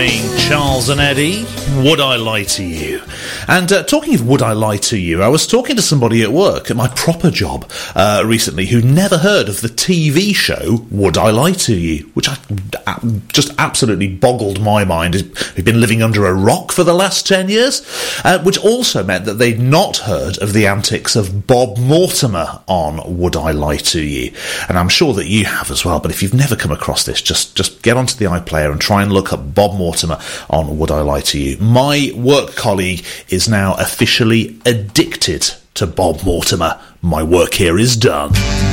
Charles and Eddie, Would I Lie to You? And talking of Would I Lie to You, I was talking to somebody at work, at my proper job, recently, who never heard of the TV show Would I Lie to You, which just absolutely boggled my mind. We've been living under a rock for the last 10 years, which also meant that they'd not heard of the antics of Bob Mortimer on Would I Lie to You? And I'm sure that you have as well, but if you've never come across this, just get onto the iPlayer and try and look up Bob Mortimer on Would I Lie to You. My work colleague is now officially addicted to Bob Mortimer. My work here is done.